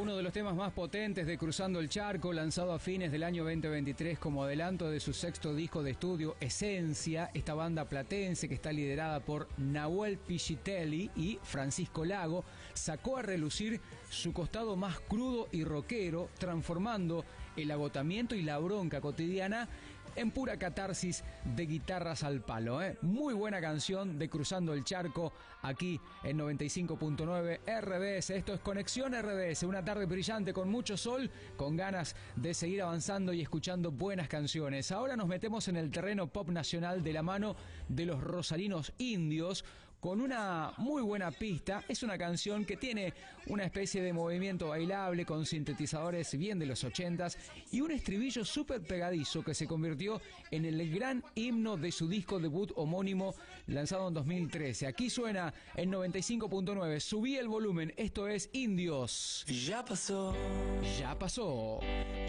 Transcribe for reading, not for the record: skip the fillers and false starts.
uno de los temas más potentes de Cruzando el Charco, lanzado a fines del año 2023 como adelanto de su sexto disco de estudio, Esencia, esta banda platense que está liderada por Nahuel Pichitelli y Francisco Lago, sacó a relucir su costado más crudo y rockero, transformando el agotamiento y la bronca cotidiana en pura catarsis de guitarras al palo. Muy buena canción de Cruzando el Charco, aquí en 95.9 RBS. Esto es Conexión RBS, una tarde brillante con mucho sol, con ganas de seguir avanzando y escuchando buenas canciones. Ahora nos metemos en el terreno pop nacional de la mano de los rosarinos Indios, con una muy buena pista. Es una canción que tiene una especie de movimiento bailable con sintetizadores bien de los 80s y un estribillo súper pegadizo que se convirtió en el gran himno de su disco debut homónimo lanzado en 2013. Aquí suena en 95.9. Subí el volumen. Esto es Indios. Ya pasó. Ya pasó.